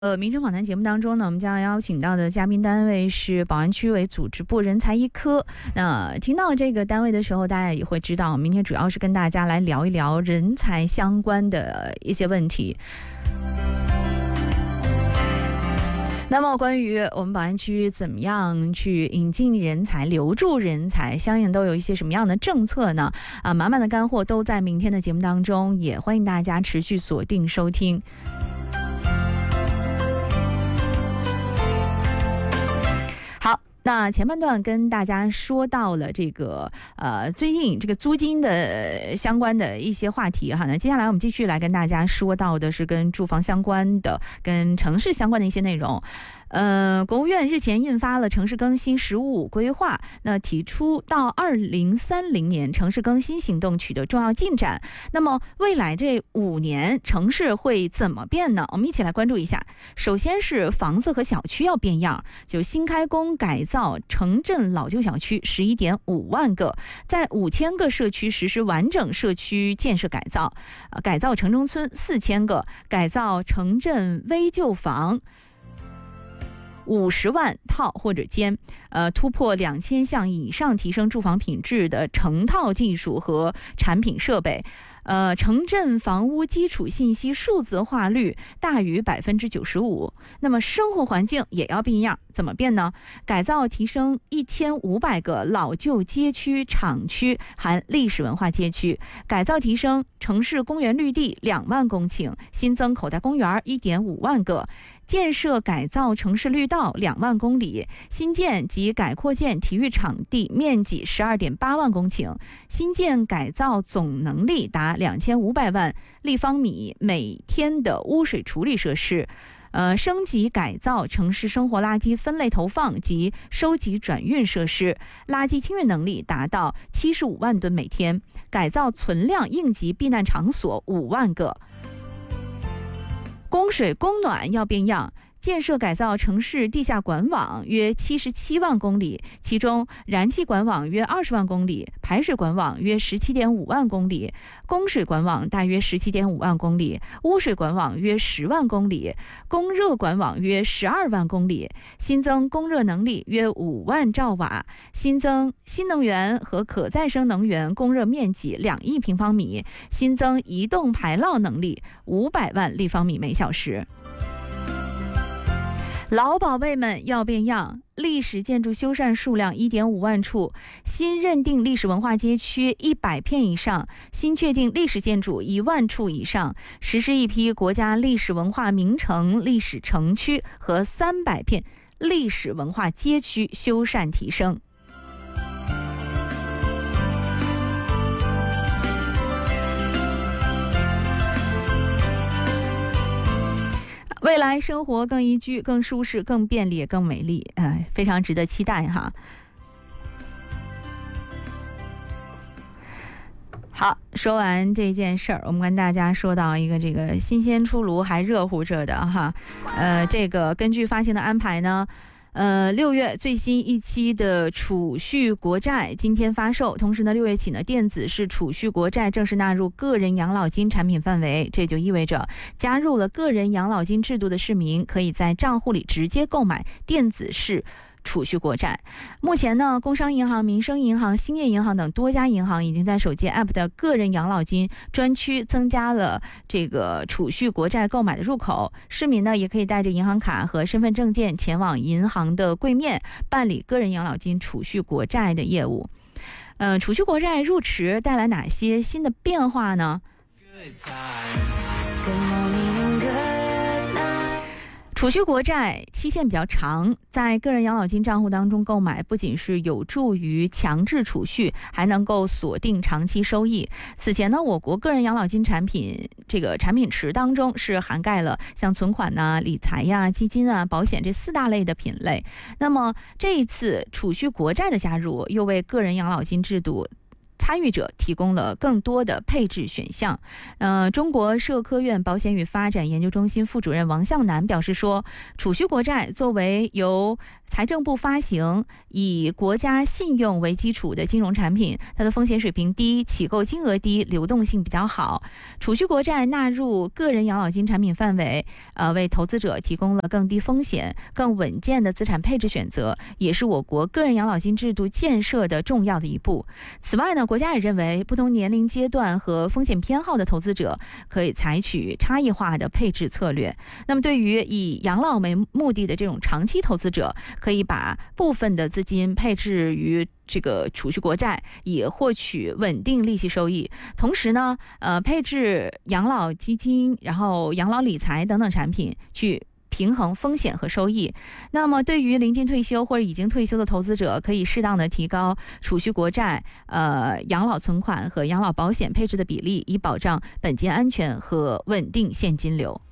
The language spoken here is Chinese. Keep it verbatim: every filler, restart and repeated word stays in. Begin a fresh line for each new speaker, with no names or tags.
呃，民生访谈节目当中呢，我们将邀请到的嘉宾单位是宝安区委组织部人才一科。那听到这个单位的时候，大家也会知道，明天主要是跟大家来聊一聊人才相关的一些问题。那么关于我们宝安区怎么样去引进人才、留住人才，相应都有一些什么样的政策呢？啊，满满的干货都在明天的节目当中，也欢迎大家持续锁定收听。那前半段跟大家说到了这个呃最近这个租金的相关的一些话题哈，那接下来我们继续来跟大家说到的是跟住房相关的、跟城市相关的一些内容。呃，国务院日前印发了城市更新“十五五”规划，那提出到二零三零年城市更新行动取得重要进展。那么未来这五年城市会怎么变呢？我们一起来关注一下。首先是房子和小区要变样，就新开工改造城镇老旧小区 十一点五万个，在五千个社区实施完整社区建设改造，呃、改造城中村四千个，改造城镇危旧房五十万套或者间，呃，突破两千项以上提升住房品质的成套技术和产品设备。呃，城镇房屋基础信息数字化率大于百分之九十五。那么生活环境也要变样，怎么变呢？改造提升一千五百个老旧街区、厂区含历史文化街区，改造提升城市公园绿地两万公顷，新增口袋公园一点五万个。建设改造城市绿道两万公里，新建及改扩建体育场地面积十二点八万公顷，新建改造总能力达两千五百万立方米每天的污水处理设施。呃，升级改造城市生活垃圾分类投放及收集转运设施，垃圾清运能力达到七十五万吨每天，改造存量应急避难场所五万个。供水供暖要变样，建设改造城市地下管网约七十七万公里，其中燃气管网约二十万公里，排水管网约十七点五万公里，供水管网大约十七点五万公里，污水管网约十万公里，供热管网约十二万公里，新增供热能力约五万兆瓦，新增新能源和可再生能源供热面积两亿平方米，新增移动排涝能力五百万立方米每小时。老宝贝们要变样，历史建筑修缮数量 一点五万处，新认定历史文化街区一百片以上，新确定历史建筑一万处以上，实施一批国家历史文化名城历史城区和三百片历史文化街区修缮提升。未来生活更宜居、更舒适、更便利、更美丽，哎，非常值得期待哈。好，说完这件事儿，我们跟大家说到一个这个新鲜出炉还热乎着的哈，呃，这个根据发行的安排呢。呃，六月最新一期的储蓄国债今天发售，同时呢，六月起呢，电子式储蓄国债正式纳入个人养老金产品范围，这就意味着加入了个人养老金制度的市民可以在账户里直接购买电子式储蓄国债。目前呢，工商银行、民生银行、兴业银行等多家银行已经在手机 App 的个人养老金专区增加了这个储蓄国债购买的入口，市民呢也可以带着银行卡和身份证件前往银行的柜面办理个人养老金储蓄国债的业务。呃，储蓄国债入池带来哪些新的变化呢？储蓄国债期限比较长，在个人养老金账户当中购买，不仅是有助于强制储蓄，还能够锁定长期收益。此前呢，我国个人养老金产品这个产品池当中是涵盖了像存款呐、理财呀、基金啊、保险这四大类的品类。那么这一次储蓄国债的加入，又为个人养老金制度参与者提供了更多的配置选项。呃，中国社科院保险与发展研究中心副主任王向南表示说，储蓄国债作为由财政部发行以国家信用为基础的金融产品，它的风险水平低，起购金额低，流动性比较好。储蓄国债纳入个人养老金产品范围，呃，为投资者提供了更低风险、更稳健的资产配置选择，也是我国个人养老金制度建设的重要的一步。此外呢，国家也认为不同年龄阶段和风险偏好的投资者可以采取差异化的配置策略。那么对于以养老为目的的这种长期投资者，可以把部分的资金配置于这个储蓄国债，以获取稳定利息收益。同时呢，呃，配置养老基金，然后养老理财等等产品，去平衡风险和收益。那么对于临近退休或者已经退休的投资者，可以适当的提高储蓄国债、呃养老存款和养老保险配置的比例，以保障本金安全和稳定现金流。